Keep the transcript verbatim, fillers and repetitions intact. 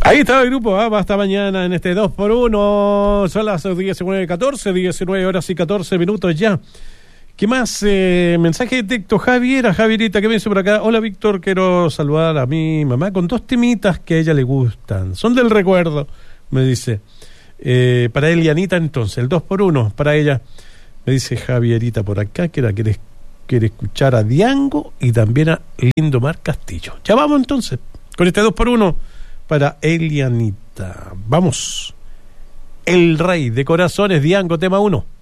Ahí está el grupo, ¿eh? Hasta mañana en este dos por uno. Son las diecinueve catorce, diecinueve horas y catorce minutos ya. ¿Qué más? Eh, mensaje de texto. Javiera, Javierita, ¿qué me dice por acá? Hola, Víctor, quiero saludar a mi mamá con dos temitas que a ella le gustan. Son del recuerdo, me dice. Eh, para Elianita, entonces, el dos por uno para ella. Me dice Javierita por acá que la quiere, quiere escuchar a Diango y también a Lindomar Castillo. Ya vamos entonces con este dos por uno para Elianita. Vamos. El Rey de Corazones, Diango, tema uno.